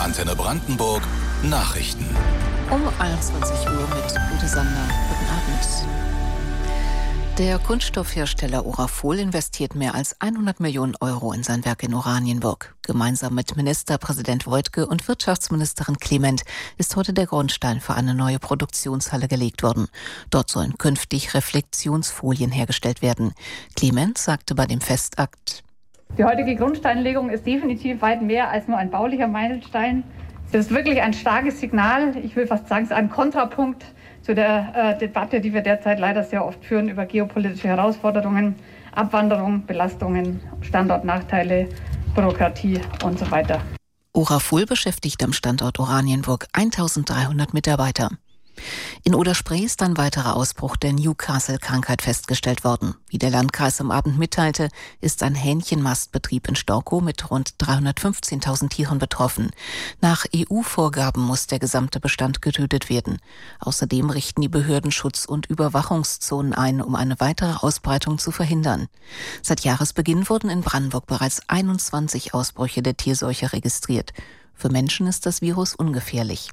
Antenne Brandenburg Nachrichten. Um 21 Uhr mit Ute Sander. Guten Abend. Der Kunststoffhersteller Orafol investiert mehr als 100 Millionen Euro in sein Werk in Oranienburg. Gemeinsam mit Ministerpräsident Woidke und Wirtschaftsministerin Clement ist heute der Grundstein für eine neue Produktionshalle gelegt worden. Dort sollen künftig Reflexionsfolien hergestellt werden. Clement sagte bei dem Festakt: Die heutige Grundsteinlegung ist definitiv weit mehr als nur ein baulicher Meilenstein. Das ist wirklich ein starkes Signal, ich will fast sagen, es ist ein Kontrapunkt zu der Debatte, die wir derzeit leider sehr oft führen über geopolitische Herausforderungen, Abwanderung, Belastungen, Standortnachteile, Bürokratie und so weiter. Orafol beschäftigt am Standort Oranienburg 1300 Mitarbeiter. In Oder-Spree ist ein weiterer Ausbruch der Newcastle-Krankheit festgestellt worden. Wie der Landkreis am Abend mitteilte, ist ein Hähnchenmastbetrieb in Storkow mit rund 315.000 Tieren betroffen. Nach EU-Vorgaben muss der gesamte Bestand getötet werden. Außerdem richten die Behörden Schutz- und Überwachungszonen ein, um eine weitere Ausbreitung zu verhindern. Seit Jahresbeginn wurden in Brandenburg bereits 21 Ausbrüche der Tierseuche registriert. Für Menschen ist das Virus ungefährlich.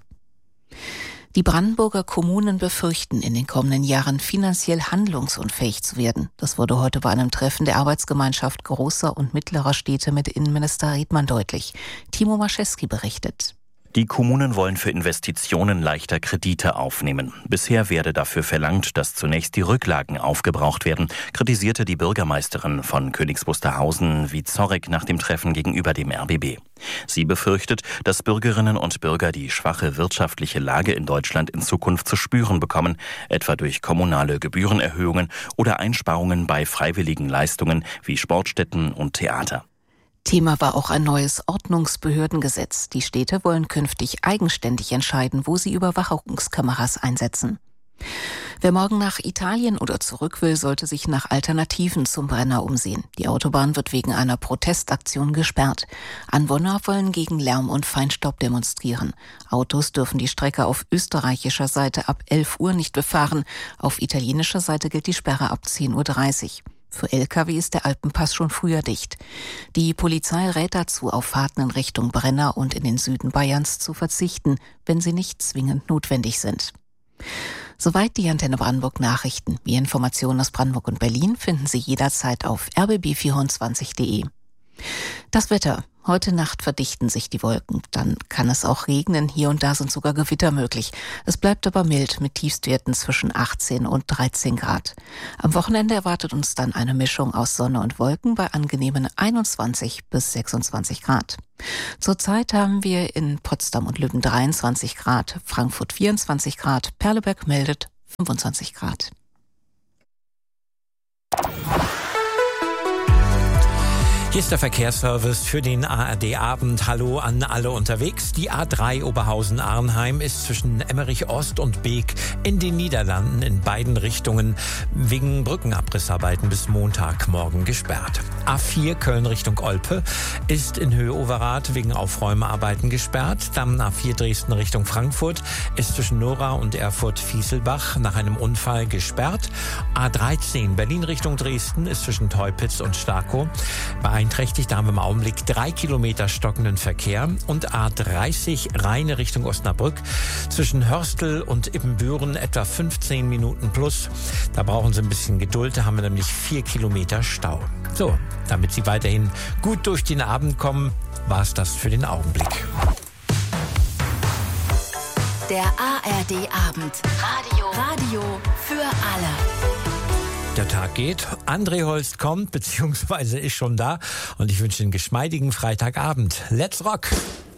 Die Brandenburger Kommunen befürchten, in den kommenden Jahren finanziell handlungsunfähig zu werden. Das wurde heute bei einem Treffen der Arbeitsgemeinschaft großer und mittlerer Städte mit Innenminister Riedmann deutlich. Timo Maschewski berichtet. Die Kommunen wollen für Investitionen leichter Kredite aufnehmen. Bisher werde dafür verlangt, dass zunächst die Rücklagen aufgebraucht werden, kritisierte die Bürgermeisterin von Königs Wusterhausen Wieczorek nach dem Treffen gegenüber dem RBB. Sie befürchtet, dass Bürgerinnen und Bürger die schwache wirtschaftliche Lage in Deutschland in Zukunft zu spüren bekommen, etwa durch kommunale Gebührenerhöhungen oder Einsparungen bei freiwilligen Leistungen wie Sportstätten und Theater. Thema war auch ein neues Ordnungsbehördengesetz. Die Städte wollen künftig eigenständig entscheiden, wo sie Überwachungskameras einsetzen. Wer morgen nach Italien oder zurück will, sollte sich nach Alternativen zum Brenner umsehen. Die Autobahn wird wegen einer Protestaktion gesperrt. Anwohner wollen gegen Lärm und Feinstaub demonstrieren. Autos dürfen die Strecke auf österreichischer Seite ab 11 Uhr nicht befahren. Auf italienischer Seite gilt die Sperre ab 10.30 Uhr. Für Lkw ist der Alpenpass schon früher dicht. Die Polizei rät dazu, auf Fahrten in Richtung Brenner und in den Süden Bayerns zu verzichten, wenn sie nicht zwingend notwendig sind. Soweit die Antenne Brandenburg Nachrichten. Mehr Informationen aus Brandenburg und Berlin finden Sie jederzeit auf rbb24.de. Das Wetter. Heute Nacht verdichten sich die Wolken. Dann kann es auch regnen. Hier und da sind sogar Gewitter möglich. Es bleibt aber mild mit Tiefstwerten zwischen 18 und 13 Grad. Am Wochenende erwartet uns dann eine Mischung aus Sonne und Wolken bei angenehmen 21 bis 26 Grad. Zurzeit haben wir in Potsdam und Lübben 23 Grad, Frankfurt 24 Grad, Perleberg meldet 25 Grad. Hier ist der Verkehrsservice für den ARD-Abend. Hallo an alle unterwegs. Die A3 Oberhausen-Arnheim ist zwischen Emmerich Ost und Beek in den Niederlanden in beiden Richtungen wegen Brückenabrissarbeiten bis Montagmorgen gesperrt. A4 Köln Richtung Olpe ist in Höhe Overath wegen Aufräumarbeiten gesperrt. Dann A4 Dresden Richtung Frankfurt ist zwischen Nora und Erfurt-Fieselbach nach einem Unfall gesperrt. A13 Berlin Richtung Dresden ist zwischen Teupitz und Starkow beeinträchtigt. Da haben wir im Augenblick 3 Kilometer stockenden Verkehr. Und A30 Rheine Richtung Osnabrück zwischen Hörstel und Ippenbüren etwa 15 Minuten plus. Da brauchen Sie ein bisschen Geduld. Da haben wir nämlich 4 Kilometer Stau. So, damit Sie weiterhin gut durch den Abend kommen, war es das für den Augenblick. Der ARD-Abend. Radio für alle. Der Tag geht, André Holst kommt, beziehungsweise ist schon da und ich wünsche einen geschmeidigen Freitagabend. Let's rock!